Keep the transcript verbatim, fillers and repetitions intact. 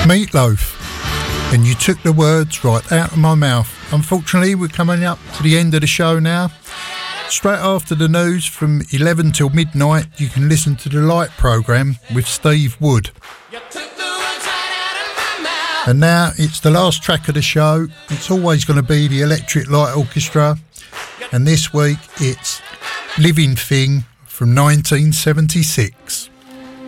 Meatloaf, and you took the words right out of my mouth. Unfortunately, we're coming up to the end of the show now. Straight after the news from eleven till midnight, you can listen to the Light programme with Steve Wood. And now it's the last track of the show. It's always going to be the Electric Light Orchestra, and this week it's Living Thing from nineteen seventy-six.